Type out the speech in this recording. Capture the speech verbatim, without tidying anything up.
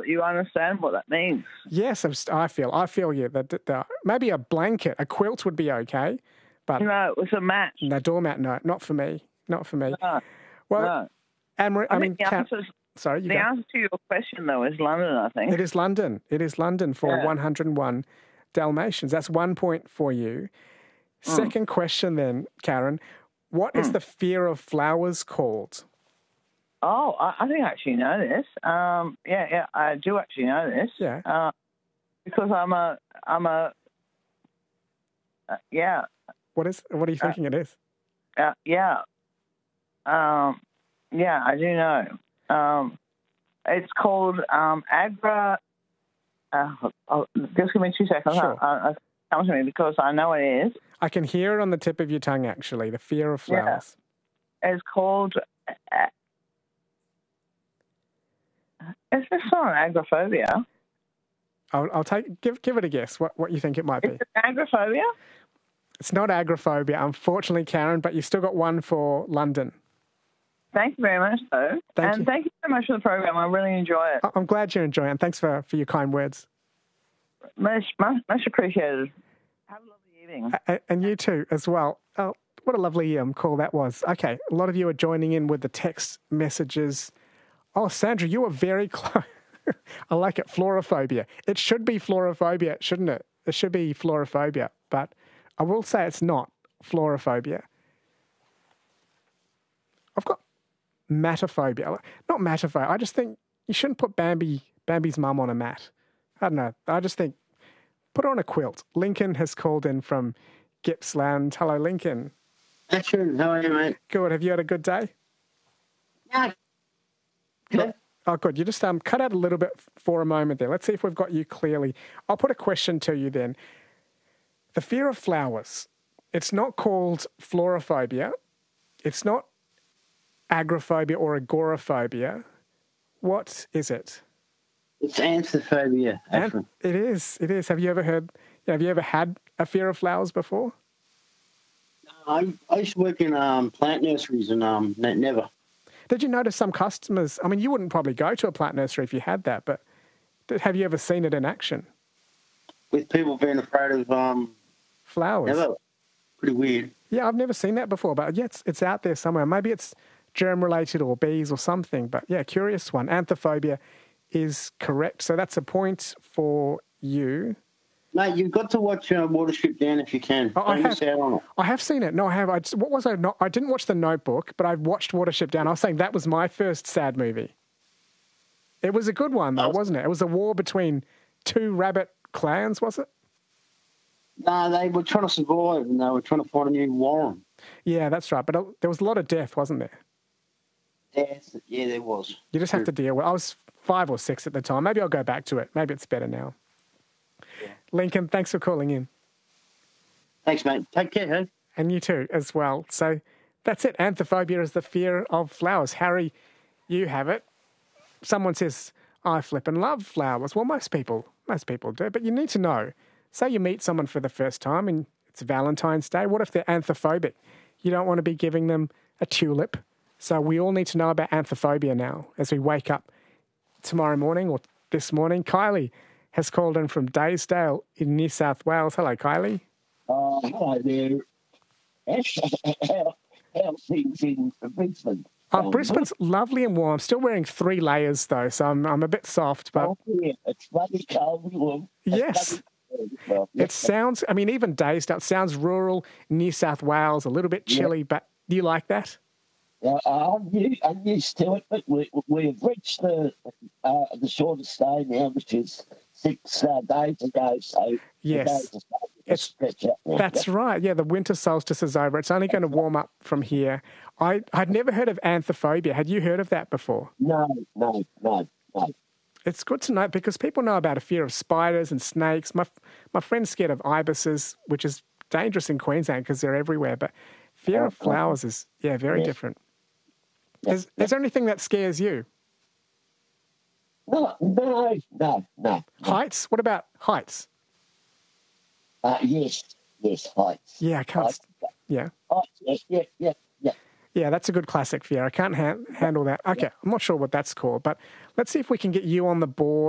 you understand what that means. Yes, I'm st- I feel. I feel you. That, that, that maybe a blanket, a quilt would be okay, but No, it was a mat. no doormat. No, not for me. Not for me. No, well, no. Anne-Marie, I, I mean, think the, Kat, answer's, sorry, you the go. answer to your question, though, is London, I think. It is London. It is London for Yeah. one hundred and one Dalmatians. That's one point for you. Mm. Second question then, Karen. What is Mm. the fear of flowers called? Oh, I, I think I actually know this. Um, yeah, yeah, I do actually know this. Yeah. Uh, because I'm a, I'm a, uh, yeah, What is? What are you thinking it is? uh, yeah, um, yeah, I do know. Um, it's called um, agra. Uh, oh, just give me two seconds. Sure. Uh, uh, come to me because I know it is. I can hear it on the tip of your tongue, actually, the fear of flowers. Yeah. It's called... Uh, is this not an agoraphobia? I'll, I'll take give give it a guess. What what you think it might be? Is it agoraphobia? It's not agoraphobia, unfortunately, Karen. But you still got one for London. Thank you very much, though. Thank and you. thank you so much for the program. I really enjoy it. I- I'm glad you're enjoying it. Thanks for, for your kind words. Much, much, much appreciated. Have a lovely evening. A- and you too, as well. Oh, what a lovely um, call that was. Okay, a lot of you are joining in with the text messages. Oh, Sandra, you are very close. I like it. Florophobia. It should be florophobia, shouldn't it? It should be florophobia, but I will say it's not florophobia. I've got matophobia. Not matophobia. I just think you shouldn't put Bambi, Bambi's mum on a mat. I don't know. I just think put her on a quilt. Lincoln has called in from Gippsland. Hello, Lincoln. Action. How are you, mate? Good. Have you had a good day? Yeah. Good. Oh, good. You just um, cut out a little bit for a moment there. Let's see if we've got you clearly. I'll put a question to you then. The fear of flowers. It's not called florophobia. It's not agoraphobia or agoraphobia. What is it? It's anthrophobia. An- it is. It is. Have you ever heard? Have you ever had a fear of flowers before? I, I used to work in um, plant nurseries and um, ne- never. Did you notice some customers? I mean, you wouldn't probably go to a plant nursery if you had that, but did, have you ever seen it in action? With people being afraid of um, flowers. Never. Pretty weird. Yeah, I've never seen that before, but yeah, it's, it's out there somewhere. Maybe it's germ-related or bees or something, but yeah, curious one. Anthrophobia is correct. So that's a point for you. Mate, you've got to watch uh, Watership Down if you can. Oh, I, Don't miss have, out on it. I have seen it. No, I have. I just, what was I not? I didn't watch The Notebook, but I've watched Watership Down. I was saying that was my first sad movie. It was a good one, though, wasn't it? It was a war between two rabbit clans, was it? No, they were trying to survive and they were trying to find a new warren. Yeah, that's right. But it, there was a lot of death, wasn't there? Yes, yeah, there was. You just have to deal with it. I was five or six at the time. Maybe I'll go back to it. Maybe it's better now. Yeah. Lincoln, thanks for calling in. Thanks, mate. Take care, hey? And you too, as well. So that's it. Anthrophobia is the fear of flowers. Harry, you have it. Someone says, I flip and love flowers. Well, most people, most people do. But you need to know. Say you meet someone for the first time and it's Valentine's Day. What if they're anthrophobic? You don't want to be giving them a tulip. So we all need to know about anthrophobia now as we wake up tomorrow morning or this morning. Kylie has called in from Daysdale in New South Wales. Hello, Kylie. Oh, hello there. How, how things in Brisbane? Oh, Brisbane's lovely and warm. I'm still wearing three layers, though, so I'm, I'm a bit soft. But oh, yeah, it's bloody cold. Warm. Yes. Well, it sounds, I mean, even Daysdale, it sounds rural, New South Wales, a little bit chilly, yeah. But do you like that? Uh, I'm, used, I'm used to it, but we, we've reached the uh, the shortest day now, which is six uh, days ago. So yes, it's, that's right. Yeah, the winter solstice is over. It's only going to warm up from here. I, I'd never heard of anthrophobia. Had you heard of that before? No, no, no, no. It's good to know because people know about a fear of spiders and snakes. My my friend's scared of ibises, which is dangerous in Queensland because they're everywhere. But fear of flowers is, yeah, very yeah. different. Yeah. Is, is there anything that scares you? No, no, no, no. Heights? What about heights? Uh, yes, yes, heights. Yeah, I can't. Heights. Yeah. Heights, yeah, yeah, yeah, yeah. Yeah, that's a good classic fear. I can't ha- handle that. Okay, I'm not sure what that's called, but let's see if we can get you on the board.